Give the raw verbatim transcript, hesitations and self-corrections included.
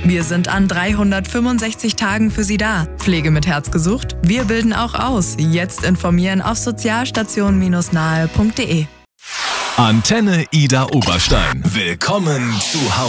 Wir sind an dreihundertfünfundsechzig Tagen für Sie da. Pflege mit Herz gesucht? Wir bilden auch aus. Jetzt informieren auf sozialstation nahe punkt de. Antenne Ida Oberstein. Willkommen zu Hause.